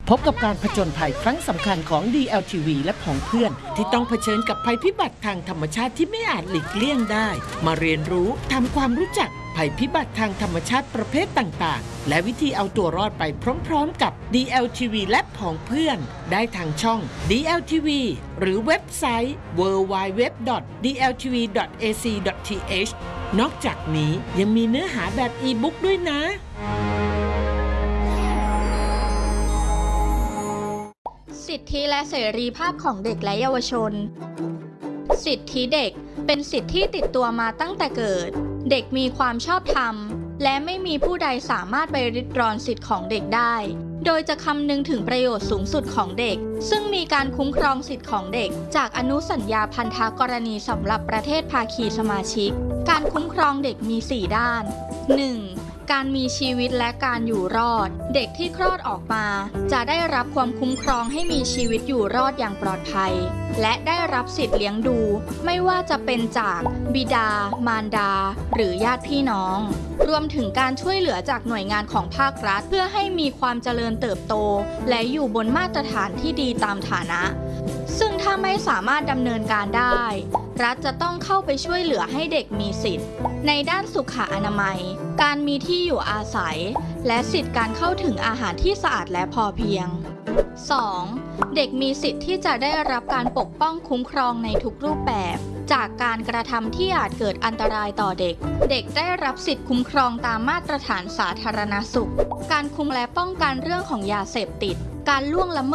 พบกับการผจญภัยครั้งสำคัญของ DLTV และผองเพื่อนที่ต้องเผชิญกับภัยพิบัติทางธรรมชาติที่ไม่อาจหลีกเลี่ยงได้มาเรียนรู้ทำความรู้จักภัยพิบัติทางธรรมชาติประเภทต่างๆและวิธีเอาตัวรอดไปพร้อมๆกับ DLTV และผองเพื่อนได้ทางช่อง DLTV หรือเว็บไซต์ www.dltv.ac.th นอกจากนี้ยังมีเนื้อหาแบบอีบุ๊กด้วยนะสิทธิและเสรีภาพของเด็กและเยาวชนสิทธิเด็กเป็นสิทธิที่ติดตัวมาตั้งแต่เกิดเด็กมีความชอบธรรมและไม่มีผู้ใดสามารถไปริดรอนสิทธิของเด็กได้โดยจะคำนึงถึงประโยชน์สูงสุดของเด็กซึ่งมีการคุ้มครองสิทธิของเด็กจากอนุสัญญาพันธกรณีสำหรับประเทศภาคีสมาชิกการคุ้มครองเด็กมี 4 ด้าน 1. การมีชีวิตและการอยู่รอดเด็กที่คลอดออกมาจะได้รับความคุ้มครองให้มีชีวิตอยู่รอดอย่างปลอดภัยและได้รับสิทธิเลี้ยงดูไม่ว่าจะเป็นจากบิดามารดาหรือญาติพี่น้องรวมถึงการช่วยเหลือจากหน่วยงานของภาครัฐเพื่อให้มีความเจริญเติบโตและอยู่บนมาตรฐานที่ดีตามฐานะซึ่งถ้าไม่สามารถดำเนินการได้รัฐจะต้องเข้าไปช่วยเหลือให้เด็กมีสิทธิ์ในด้านสุขอนามัยการมีที่อยู่อาศัยและสิทธิการเข้าถึงอาหารที่สะอาดและพอเพียง 2. เด็กมีสิทธิ์ที่จะได้รับการปกป้องคุ้มครองในทุกรูปแบบจากการกระทำที่อาจเกิดอันตรายต่อเด็กเด็กได้รับสิทธิคุ้มครองตามมาตรฐานสาธารณสุขการคุมและป้องกันเรื่องของยาเสพติดการล่วงละเมิด